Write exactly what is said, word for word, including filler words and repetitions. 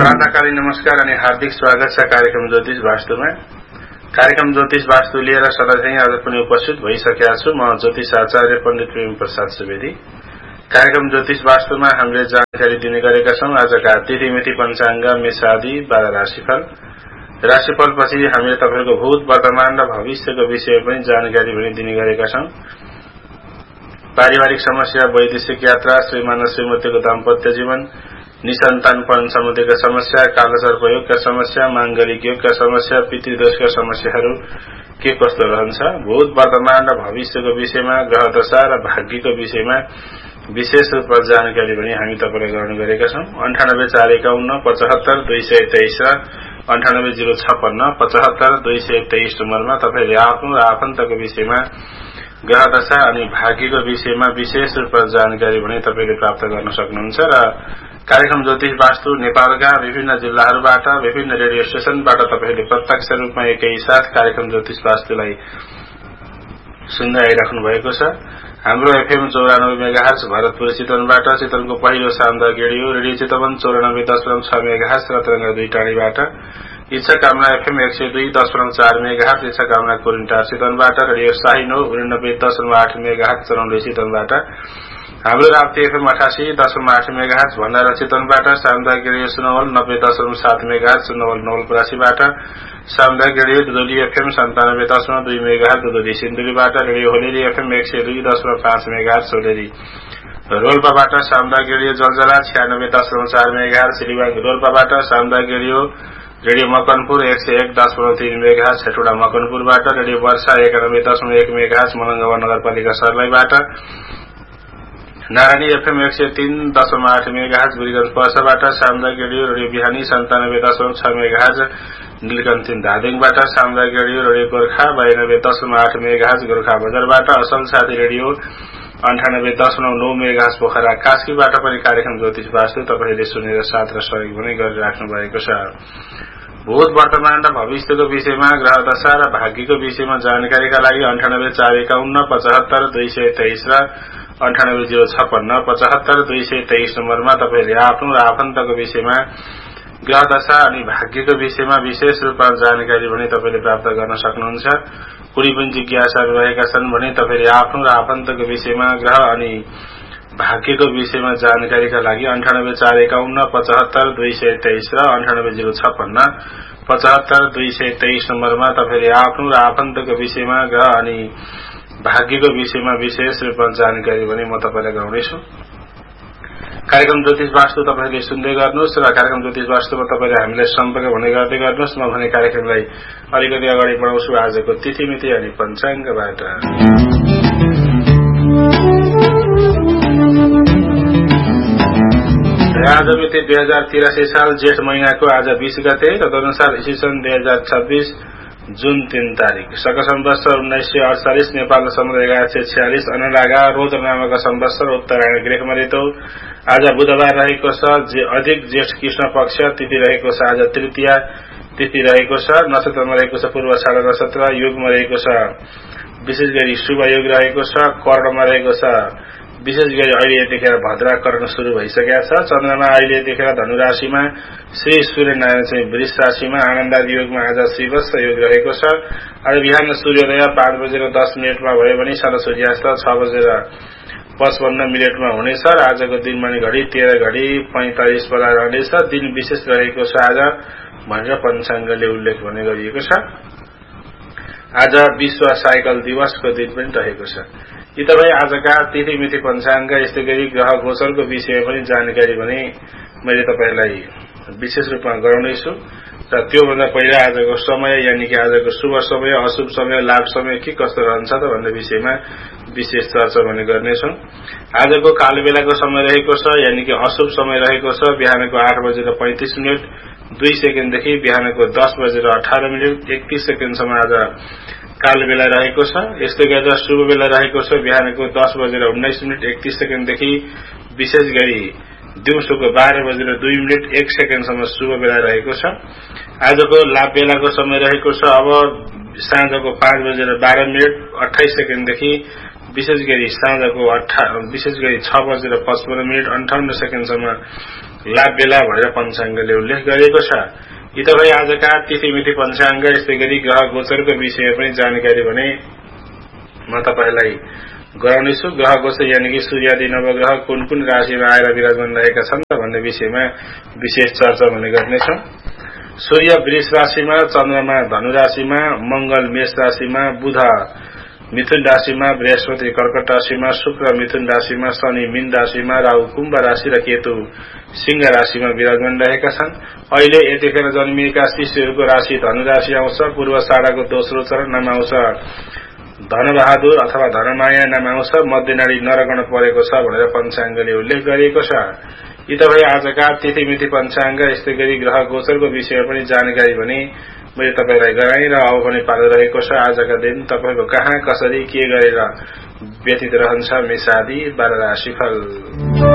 प्रातःकालीन नमस्कार अनि हार्दिक स्वागत छ कार्यक्रम ज्योतिष वास्तुमा। कार्यक्रम ज्योतिष वास्तु लिएर सधैँ आज पनि उपस्थित भइसकेका छु। म ज्योतिष आचार्य पण्डित प्रेम प्रसाद सुवेदी। कार्यक्रम ज्योतिष वास्तुमा हामीले जानकारी दिने गरेका छौं। आजका तिथि मिति पञ्चाङ्ग मेष आदि बाह्र राशिफल। राशिफल पछि हामीले तपाईको भूत वर्तमान र भविष्यको विषय पनि जानकारी पनि दिने गरेका छौं। पारिवारिक समस्या, वैदेशिक यात्रा, श्रीमान र श्रीमतीको दाम्पत्य जीवन, निसन्तानपन सम्बन्धीका समस्या, कालसर्प योगका समस्या, मांगलिक योगका समस्या, पितृदोषका समस्याहरू के कस्तो रहन्छ, भूत वर्तमान र भविष्यको विषयमा, ग्रह दशा र भाग्यको विषयमा विशेष रूपमा जानकारी पनि हामी तपाईलाई गर्न गरेका छौं। अन्ठानब्बे चार एकाउन्न पचहत्तर दुई सय तेइस र अन्ठानब्बे जीरो छप्पन्न पचहत्तर दुई सय तेइस नम्बरमा तपाईले आफ्नो र आफन्तको विषयमा, ग्रह दशा अनि भाग्यको विषयमा विशेष रूपमा जानकारी पनि तपाईले प्राप्त गर्न सक्नुहुन्छ। र कार्यक्रम ज्योतिष वास्तु नेपालका विभिन्न जिल्लाहरूबाट, विभिन्न रेडियो स्टेशनबाट तपाईले प्रत्यक्ष रूपमा एकैसाथ कार्यक्रम ज्योतिष वास्तुलाई सुन्दै आइराख्नु भएको छ। हाम्रो एफएम चौरानब्बे मेगाहर्ज भरतपुर चितवनबाट, चितवनको पहिलो सामुदायिक रेडियो रेडियो चितवन चौरानब्बे दशमलव छ मेगाहर्ज र तरंग दुई टाढीबाट, इच्छा कामना एफएम एक सय दुई दशमलव चार मेगाहर्ज इच्छा कामना कोरिन्टार चितवनबाट, रेडियो साइनो उनानब्बे दशमलव आठ मेगाहर्ज चरौली चितवनबाट, हाम्रो राप्ती एफएम अठासी दशमलव आठ मेगाहर्ज भण्डारा चितवनबाट, सामुदायिक रेडियो सुनवल नब्बे दशमलव सात मेगाहर्ज सुनवल नवलपरासीबाट, सामुदायिक रेडियो दुधौली एफएम सन्तानब्बे दशमलव दुई मेगाहर्ज दुधौली सिन्धुलीबाट, रेडियो होलेरी एफएम एक सय दुई दशमलव पाँच मेगाहर्ज होलेरी रोल्पाबाट, सामुदायिक रेडियो जलजला छियानब्बे दशमलव चार मेगाहर्ज सिलिवाङ रोल्पाबाट, सामुदायिक रेडियो रेडियो मकनपुर एक सय एक दशमलव तीन मेगाहर्ज हेटुडा मकनपुरबाट, रेडियो वर्षा एकानब्बे दशमलव एक मेगाहर्ज मलंगवा नगरपालिका सर्लाहीबाट, नारायणी एफएम एक सय तीन दशमलव आठ मेगाहर्ज वीरगंज पर्साबाट, सामुदायिक रेडियो रेडियो बिहानी सन्तानब्बे दशमलव छ मेगाहर्ज नीलकण्ठ धादिङबाट, सामुदायिक रेडियो रेडियो गोर्खा बयानब्बे दशमलव आठ मेगाहर्ज गोर्खा बजारबाट, असल साथी रेडियो अन्ठानब्बे दशमलव नौ मेगाहर्ज पोखरा कास्कीबाट पनि कार्यक्रम ज्योतिष वास्तु तपाईले सुनेर साथ र सहयोग पनि गरिराख्नु भएको छ। भूत वर्तमान र भविष्यको विषयमा, ग्रह दशा र भाग्यको विषयमा जानकारीका लागि अन्ठानब्बे चार एकाउन्न पचहत्तर दुई सय तेइस र अन्ठानब्बे जीरो छप्पन्न पचहत्तर दुई सय तेइस नम्बरमा तपाईले आफ्नो र आफन्तको विषयमा, ग्रह दशा अनि भाग्यको विषयमा विशेष रूपमा जानकारी पनि तपाईले प्राप्त गर्न सक्नुहुन्छ। कुनै पनि जिज्ञासाहरू रहेका छन् भने तपाईले आफ्नो र आफन्तको विषयमा, ग्रह अनि भाग्यको विषयमा जानकारीका लागि अन्ठानब्बे चार एकाउन्न पचहत्तर दुई सय तेइस र अन्ठानब्बे जीरो छप्पन्न पचहत्तर दुई सय तेइस नम्बरमा तपाईले आफ्नो र आफन्तको विषयमा, ग्रह अनि भाग्यको विषयमा विशेष रूपमा जानकारी पनि म तपाईलाई गराउनेछु। कार्यक्रम ज्योतिष वास्तु तपाईले सुन्दै गर्नुहोस् र कार्यक्रम ज्योतिष वास्तुमा तपाईले हामीलाई सम्पर्क भने गर्दै गर्नुहोस्। म भने कार्यक्रमलाई अलिकति अगाडि बढाउँछु आजको तिथि मिति अनि पञ्चाङ्गबाट। आज मिति दुई हजार तिरासी साल जेठ महीनाको आज बीस गते र तदनुसार ईस्वी सन् दुई हजार छब्बीस जून तीन तारिक, शक संवत्सर उन्नाइस सय अडचालिस, नेपाल सम्वत एघार सय छयालिस, अनुरागा रोद्र नामक संवत्सर, उत्तरायण ग्रीष्म ऋतु। आज बुधबार रहेको छ, अधिक जेठ कृष्ण पक्ष, तिथि रहेको छ आज तृतीया तिथि रहेको छ, नक्षत्रमा रहेको छ पूर्वाषाढा नक्षत्र, युगमा रहेको छ विशेष गरी शुभ योग रहेको छ, कर्णमा रहेको छ विशेष गरी अहिले यतिखेर भद्रा कर्ण शुरू भइसकेका छ। चन्द्रमा अहिले यतिखेर धनु राशिमा, श्री सूर्यनारायण चाहिँ वृष राशिमा, आनन्दादि योगमा आज श्रीवत्स योग रहेको छ। आज बिहान सूर्योदय पाँच बजेर दस मिनटमा भयो भने सन सूर्यास्त छ बजेर पचपन्न मिनटमा हुनेछ र आजको दिनमणि घडी तेह्र घडी पैंतालिस बेला रहनेछ। दिन विशेष रहेको छ आज भनेर पञ्चाङ्गले उल्लेख भने गरिएको छ। आज विश्व साइकल दिवसको दिन पनि रहेको छ। यी तपाईँ आजका तिथि मिति पञ्चाङ्ग, यस्तै गरी ग्रह गोचरको विषयमा पनि जानकारी भने मैले तपाईलाई विशेष रूपमा गराउनेछु। र त्योभन्दा पहिला आजको समय यानि कि आजको शुभ समय, अशुभ समय, लाभ समय के कस्तो रहन्छ त भन्ने विषयमा विशेष चर्चा भने गर्नेछौं। आजको काल बेलाको समय रहेको छ यानि कि अशुभ समय रहेको छ बिहानको आठ बजेर पैंतीस मिनट दुई सेकेन्डदेखि बिहानको दस बजेर अठार मिनट एकतीस सेकेन्डसम्म आज काल बेला रहेको छ। यस्तै गरेर शुभ बेला रहेको छ बिहानको दस बजेर उन्नाइस मिनट एकतीस सेकेन्डदेखि विशेष गरी दिउँसोको बाह्र बजेर दुई मिनट एक सेकेन्डसम्म शुभ बेला रहेको छ। आजको लाभ बेलाको समय रहेको छ अब साँझको पाँच बजेर बाह्र मिनट अठाइस सेकेन्डदेखि विशेष गरी साँझको अठा विशेष गरी छ बजेर पचपन्न मिनट अन्ठाउन्न सेकेन्डसम्म लाभ बेला भनेर पञ्चाङ्गले उल्लेख गरिएको छ। यी तपाईँ आजका तिथिमिति पञ्चाङ्ग यस्तै गरी ग्रह गोचरको विषयमा पनि जानकारी भने म तपाईलाई गराउनेछु। ग्रह गोचर यानि कि सूर्यादि नवग्रह कुन कुन राशिमा आएर विराजमान रहेका छन् भन्ने विषयमा विशेष चर्चा हुने गर्नेछौं। सूर्य वृष राशिमा, चन्द्रमा धनु राशिमा, मंगल मेष राशिमा, बुध मिथुन राशिमा, बृहस्पति कर्कट राशिमा, शुक्र मिथुन राशिमा, शनि मीन राशिमा, राहु कुम्भ राशि र केतु सिंह राशिमा विराजमान रहेका छन्। अहिले यतिखेर जन्मिएका शिशुहरूको राशि धनु राशि आउँछ। पूर्व साडाको दोस्रो चरणमा आउँछ धनबहादुर अथवा धनमाया नाम आउँछ। मध्यनाडी नरगण परेको छ भनेर पञ्चाङ्गले उल्लेख गरिएको छ। यी तपाईँ आजका तिथिमिति पञ्चाङ्ग यस्तै गरी ग्रह गोचरको विषयमा पनि जानकारी भने मैले तपाईलाई गराएँ र अब पनि पालो रहेको छ। आजका दिन तपाईको कहाँ कसरी के गरेर व्यतीत रहन्छ मेषादि बाह्र राशिफल।